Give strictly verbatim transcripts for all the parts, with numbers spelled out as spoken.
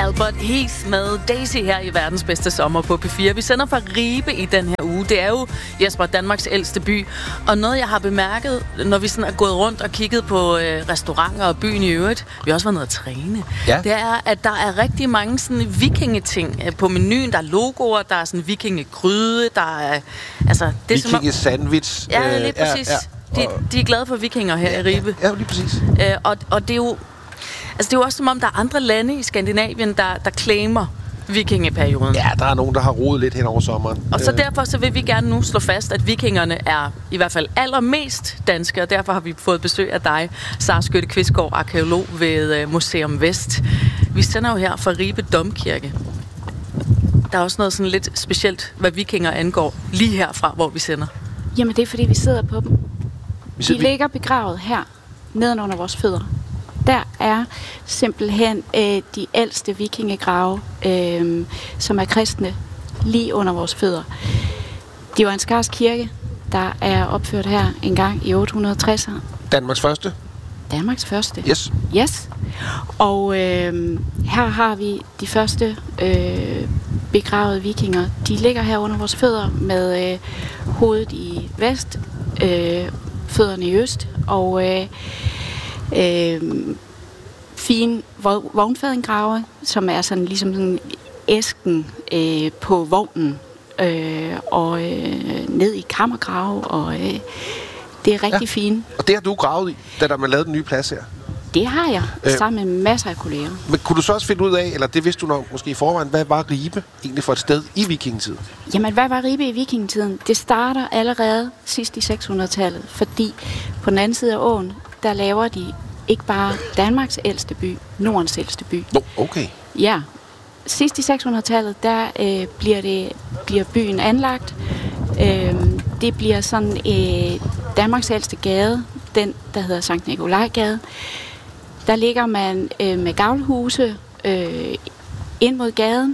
Albert Heath med Daisy her i verdens bedste sommer på P fire. Vi sender fra Ribe i den her uge. Det er jo, Jesper, Danmarks ældste by. Og noget, jeg har bemærket, når vi sådan er gået rundt og kigget på øh, restauranter og byen i øvrigt, vi har også været nede at træne, ja. Det er, at der er rigtig mange sådan vikingeting på menuen. Der er logoer, der er sådan vikingegryde, der er... Altså, det er vikingesandwich. Ja, lige præcis. Ja, ja. De, de er glade for vikinger her ja, i Ribe. Ja, lige præcis. Øh, og, og det er jo... Altså, det er jo også som om, der er andre lande i Skandinavien, der, der claimer vikingeperioden. Ja, der er nogen, der har rodet lidt hen over sommeren. Og så derfor så vil vi gerne nu slå fast, at vikingerne er i hvert fald allermest danske, og derfor har vi fået besøg af dig, Sara Skytte Kvistgaard, arkæolog ved Museum Vest. Vi sender jo her fra Ribe Domkirke. Der er også noget sådan lidt specielt, hvad vikinger angår, lige herfra, hvor vi sender. Jamen, det er fordi, vi sidder på dem. De ligger begravet her, nedenunder vores fødder. Der er simpelthen øh, de ældste vikingegrave, øh, som er kristne, lige under vores fødder. Det var en Skars kirke, der er opført her en gang i otte hundrede og tres. Danmarks første? Danmarks første. Yes. Yes. Og øh, her har vi de første øh, begravede vikinger. De ligger her under vores fødder med øh, hovedet i vest, øh, fødderne i øst, og... Øh, Øh, fine vognfadengrave, som er sådan ligesom sådan æsken øh, på vognen, øh, og øh, ned i kammergrave, og øh, det er rigtig ja. fint. Og det har du gravet i, da der man lavede den nye plads her? Det har jeg, øh, sammen med masser af kolleger. Men kunne du så også finde ud af, eller det vidste du nok måske i forvejen, hvad var Ribe egentlig for et sted i vikingetiden? Jamen, hvad var Ribe i vikingetiden? Det starter allerede sidst i seks hundrede-tallet, fordi på den anden side af åen, der laver de ikke bare Danmarks ældste by, Nordens ældste by. Nå, okay. Ja. Sidst i seks hundrede-tallet, der øh, bliver, det, bliver byen anlagt. Øh, det bliver sådan øh, Danmarks ældste gade, den, der hedder Sankt Nikolaj-gade. Der ligger man øh, med gavlhuse øh, ind mod gaden.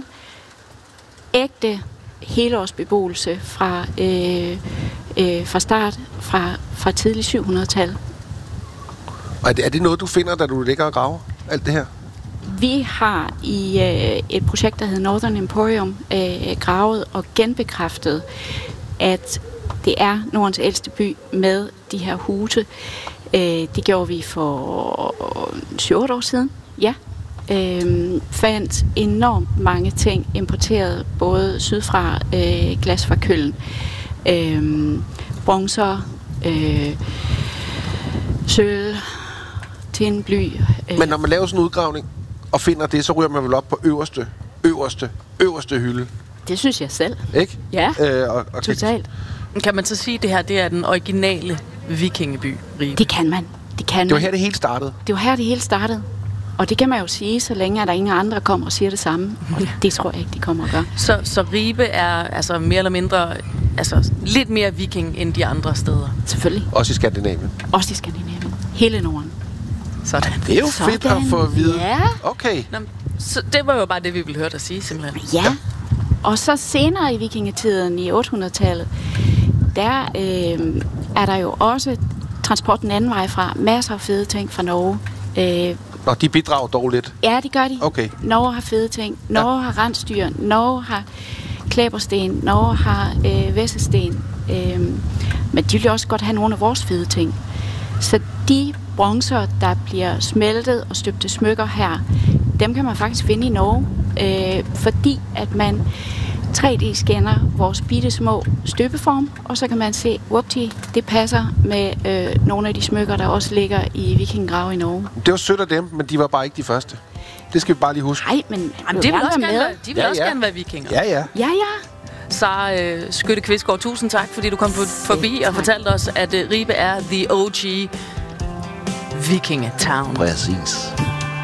Ægte helårsbeboelse fra, øh, øh, fra start, fra, fra tidlig syv hundrede-tallet. Og er det, er det noget, du finder, da du ligger og graver alt det her? Vi har i øh, et projekt, der hedder Northern Emporium, øh, gravet og genbekræftet, at det er Nordens ældste by med de her huse. Øh, det gjorde vi for syv år siden, ja. Øh, fandt enormt mange ting importeret, både sydfra, øh, glas fra Køln, øh, bronzer, øh, sølv, tin, bly. Øh. Men når man laver sådan en udgravning og finder det, så ryger man vel op på øverste, øverste, øverste hylde. Det synes jeg selv. Ikke? Ja, øh, og, og totalt. Kan man så sige, at det her det er den originale vikingeby, Ribe? Det kan man. Det, kan det var man. her, det hele startede? Det var her, det hele startede. Og det kan man jo sige, så længe at der ingen andre kommer og siger det samme. Og det tror jeg ikke, de kommer og gør. Så, så Ribe er altså mere eller mindre altså, lidt mere viking end de andre steder? Selvfølgelig. Også i Skandinavien? Også i Skandinavien. Hele Norden. Sådan. Det er jo Sådan. fedt at få at vide. Ja. Okay. Nå, så det var jo bare det, vi ville høre dig sige, simpelthen. Ja. ja. Og så senere i vikingetiden, i otte hundrede-tallet, der øh, er der jo også transport den anden vej fra. Masser af fede ting fra Norge. Øh, Og de bidrager dog lidt? Ja, det gør de. Okay. Norge har fede ting. Norge ja. har rensdyr. Norge har klæbersten. Norge har øh, væssesten. Øh, men de vil også godt have nogle af vores fede ting. Så de bronzer, der bliver smeltet og støbt til smykker her, dem kan man faktisk finde i Norge. Øh, fordi at man tre D-scanner vores bitte små støbeform, og så kan man se, whoopty, det passer med øh, nogle af de smykker, der også ligger i vikingegrave i Norge. Det var sødt af dem, men de var bare ikke de første. Det skal vi bare lige huske. Nej, men Jamen, de vil også, gerne være, de vil ja, også ja. gerne være vikinger. Ja, ja. Ja, ja. Sara øh, Skytte Kvistgaard, tusind tak, fordi du kom på, forbi og fortalte os, at øh, Ribe er the O G vikingetown. Præcis.